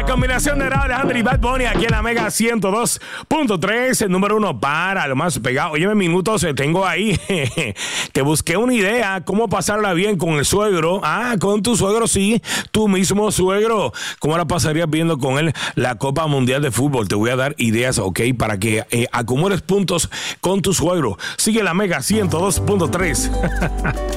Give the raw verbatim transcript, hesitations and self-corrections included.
La combinación de Rauw Alejandro y Bad Bunny aquí en la Mega ciento dos punto tres, el número uno para lo más pegado. Oye, minutos tengo ahí. Te busqué una idea, cómo pasarla bien con el suegro. Ah, con tu suegro, sí, tu mismo suegro. ¿Cómo la pasarías viendo con él la Copa Mundial de Fútbol? Te voy a dar ideas, ok, para que eh, acumules puntos con tu suegro. Sigue la Mega ciento dos punto tres.